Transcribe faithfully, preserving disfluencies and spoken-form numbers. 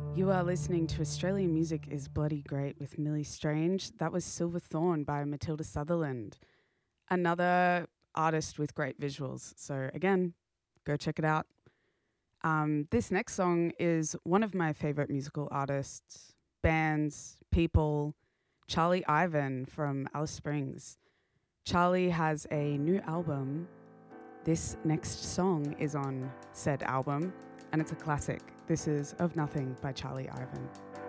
You are listening to Australian Music is Bloody Great with Millie Strange. That was Silver Thorn by Matilda Sutherland, another artist with great visuals. So again, go check it out. Um, this next song is one of my favorite musical artists, bands, people, Charlie Ivan from Alice Springs. Charlie has a new album. This next song is on said album, and it's a classic. This is Of Nothing by Charlie Ivan.